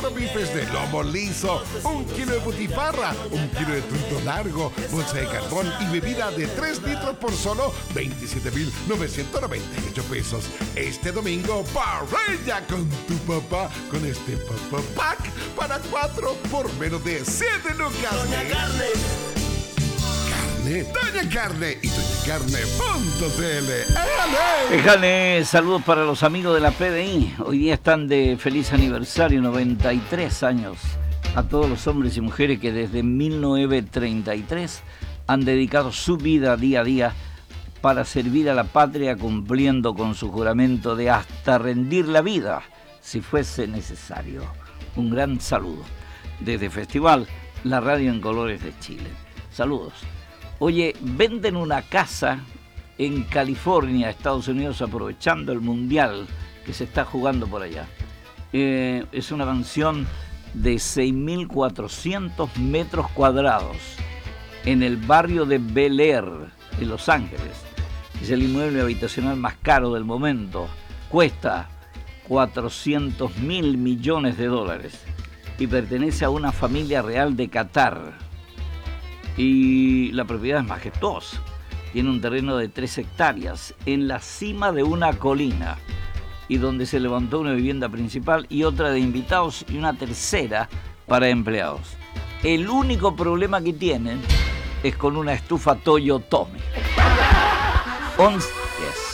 4 bifes de lomo liso, 1 kilo de butifarra, 1 kilo de trunto largo, bolsa de carbón y bebida de 3 litros por solo 27,998 pesos. Este domingo, parrilla con tu papá con este Papá Pack para 4 por menos de 7 lucas. Doña Carne. Doña Carne y doñacarne.cl. Déjale saludos para los amigos de la PDI. Hoy día están de feliz aniversario, 93 años. A todos los hombres y mujeres que desde 1933 han dedicado su vida día a día para servir a la patria, cumpliendo con su juramento de hasta rendir la vida si fuese necesario. Un gran saludo desde Festival, la radio en colores de Chile. Saludos. Oye, venden una casa en California, Estados Unidos, aprovechando el mundial que se está jugando por allá. Es una mansión de 6.400 metros cuadrados en el barrio de Bel Air, en Los Ángeles. Es el inmueble habitacional más caro del momento. Cuesta $400 mil millones y pertenece a una familia real de Qatar. Y la propiedad es majestuosa. Tiene un terreno de 3 hectáreas en la cima de una colina y donde se levantó una vivienda principal y otra de invitados y una tercera para empleados. El único problema que tienen es con una estufa Toyotomi.